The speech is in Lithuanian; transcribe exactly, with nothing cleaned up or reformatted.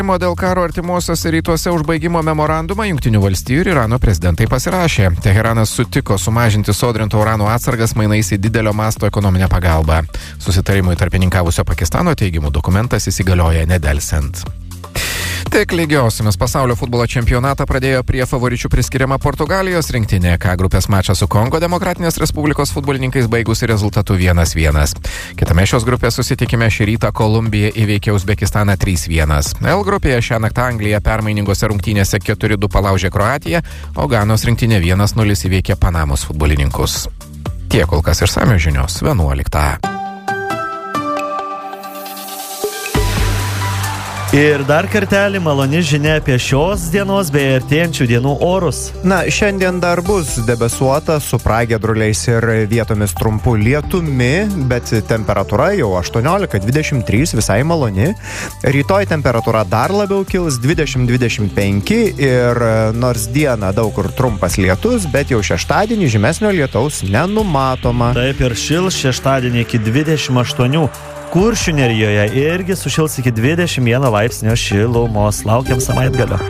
Dėl karo artimuosiuose rytuose užbaigimo memorandumą Jungtinių valstijų ir Irano prezidentai pasirašė. Teheranas sutiko sumažinti sodrinto urano atsargas mainais į didelio masto ekonominę pagalbą. Susitarimui tarpininkavusio Pakistano teigimu dokumentas įsigalioja nedelsiant. Tik lygiosiamis pasaulio futbolo čempionatą pradėjo prie favoričių priskiriama Portugalijos rinktinė, K grupės mačą su Kongo Demokratinės Respublikos futbolininkais baigusi rezultatu vienas vienas. Kitame šios grupės susitikime šį rytą Kolumbija įveikė Uzbekistaną trys vienas. L grupėje šią naktą Anglija permainingose rungtynėse keturi du palaužė Kroatiją, o Ganos rinktinė vienas nulis įveikė Panamos futbolininkus. Tiek kol kas išsamios žinios vienuoliktą. Ir dar kartelį maloni žinia apie šios dienos bei artėjančių dienų orus. Na, šiandien dar bus debesuota su pragiedruliais ir vietomis trumpu lietumi, bet temperatūra jau aštuoniolika dvidešimt trys, visai maloni. Rytoj temperatūra dar labiau kils dvidešimt dvidešimt penki ir nors dieną daug kur trumpas lietus, bet jau šeštadienį žymesnio lietaus nenumatoma. Taip ir šils šeštadienį iki dvidešimt aštuonių. Kuršių Nerijoje irgi sušils iki dvidešimt vieno laipsnio šilumos. Laukiam savaitgalio.